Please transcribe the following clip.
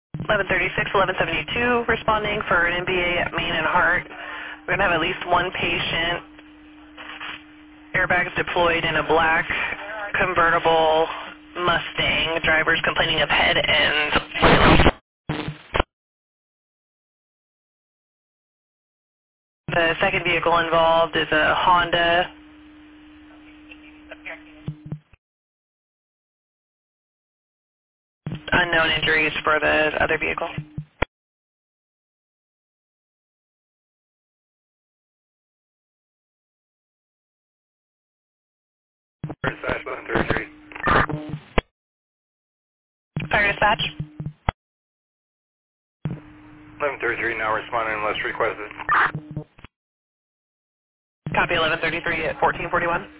1136, 1172, responding for an MBA at Main and Heart. We're going to have at least one patient. Airbags deployed in a black convertible Mustang. Driver's complaining of head and the second vehicle involved is a Honda. Unknown injuries for the other vehicle. Dispatch 1133. Fire dispatch. 1133 now responding unless requested. Copy 1133 at 1441.